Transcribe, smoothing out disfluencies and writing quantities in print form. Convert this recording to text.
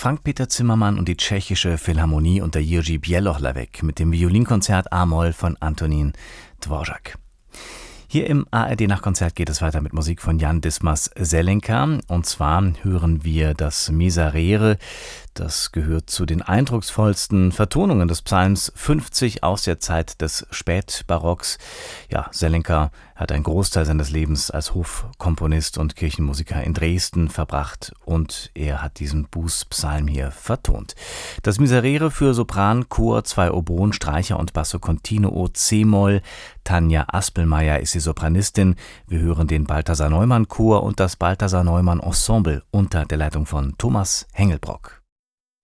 Frank-Peter Zimmermann und die Tschechische Philharmonie unter Jiří Bělohlavek mit dem Violinkonzert A-Moll von Antonín Dvořák. Hier im ARD-Nachkonzert geht es weiter mit Musik von Jan Dismas-Zelenka. Und zwar hören wir das Miserere. Das gehört zu den eindrucksvollsten Vertonungen des Psalms 50 aus der Zeit des Spätbarocks. Ja, Zelenka hat einen Großteil seines Lebens als Hofkomponist und Kirchenmusiker in Dresden verbracht und er hat diesen Bußpsalm hier vertont. Das Miserere für Sopran, Chor, 2 Oboen, Streicher und Basso Continuo, C-Moll. Tanja Aspelmeier ist die Sopranistin. Wir hören den Balthasar Neumann Chor und das Balthasar Neumann Ensemble unter der Leitung von Thomas Hengelbrock.